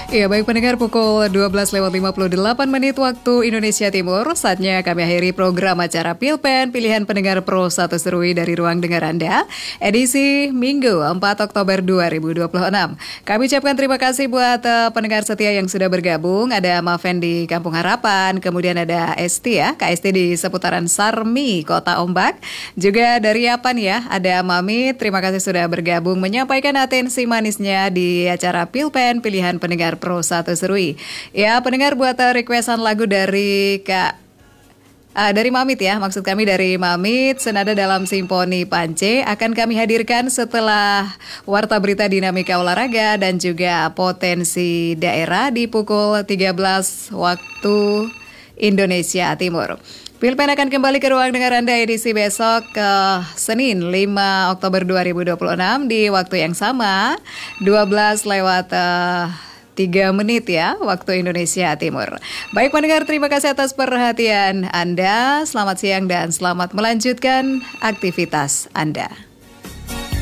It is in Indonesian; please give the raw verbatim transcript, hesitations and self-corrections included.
Iya, baik pendengar, pukul dua belas lewat lima puluh delapan menit waktu Indonesia Timur. Saatnya kami akhiri program acara Pilpen, pilihan pendengar Pro satu Serui dari Ruang Dengar Anda, edisi Minggu empat Oktober dua ribu dua puluh enam. Kami ucapkan terima kasih buat uh, pendengar setia yang sudah bergabung. Ada Maven di Kampung Harapan, kemudian ada Esti ya, Kak Esti di seputaran Sarmi, Kota Ombak. Juga dari Yapan ya, ada Mami, terima kasih sudah bergabung menyampaikan atensi manisnya di acara Pilpen, pilihan pendengar Pro satu Serui. Ya, pendengar buat requestan lagu dari Kak Uh, dari Mamit ya, maksud kami dari Mamit, senada dalam Simponi Pance akan kami hadirkan setelah Warta Berita Dinamika Olahraga dan juga Potensi Daerah di pukul tiga belas waktu Indonesia Timur. Pilpen akan kembali ke ruang dengar Anda edisi besok ke Senin lima Oktober dua ribu dua puluh enam di waktu yang sama dua belas lewat uh, tiga menit ya, waktu Indonesia Timur. Baik pendengar, terima kasih atas perhatian Anda. Selamat siang dan selamat melanjutkan aktivitas Anda.